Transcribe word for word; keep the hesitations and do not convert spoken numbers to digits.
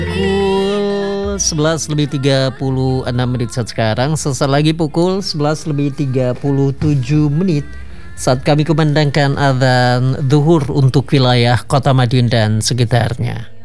Pukul sebelas lebih tiga puluh enam menit saat sekarang. Sesaat lagi pukul sebelas lebih tiga puluh tujuh menit saat kami kumandangkan adzan zuhur untuk wilayah Kota Madiun dan sekitarnya.